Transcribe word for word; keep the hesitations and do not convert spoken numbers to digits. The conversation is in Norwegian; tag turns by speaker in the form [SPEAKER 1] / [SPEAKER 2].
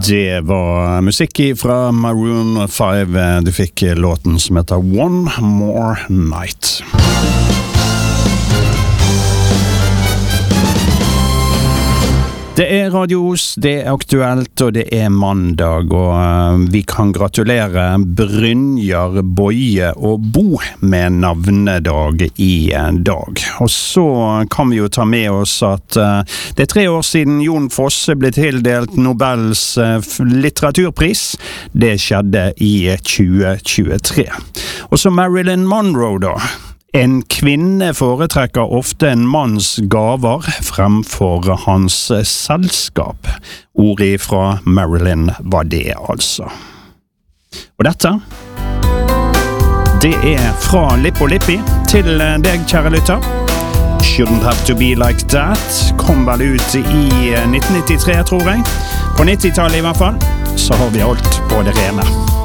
[SPEAKER 1] Det var musikk fra Maroon five. Du fikk låten som heter One More Night. Det er radios, det er aktuelt, og det er mandag, og vi kan gratulere Brynjar, Boje og Bo med navnedag i dag. Og så kan vi jo ta med oss at det er tre år siden Jon Fosse ble tildelt Nobels litteraturpris. Det skjedde i tjue tjuetre. Og så Marilyn Monroe da. En kvinne foretrekker ofte en manns gaver fremfor hans selskap. Ordet fra Marilyn var det altså. Og dette, det er fra Lippo Lippi til deg, kjære lytter. Shouldn't have to be like that. Kom vel ut i nitten nittitre, tror jeg. På nittitallet i hvert fall, så har vi alt på det rene.